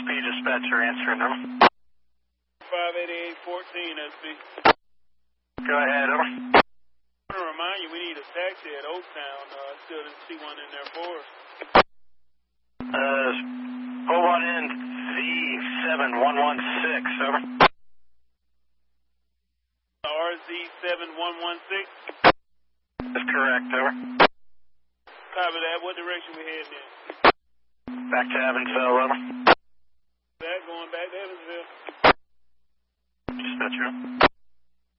SB dispatcher answering, over. 58814 SB. Go ahead, over. I want to remind you, we need a taxi at Oaktown. Still didn't see one in there for us. Pull one in Z7116, over. RZ7116? That's correct, over. Copy that. What direction we heading in? Back to Evansville, over. Going back to Evansville. Dispatcher.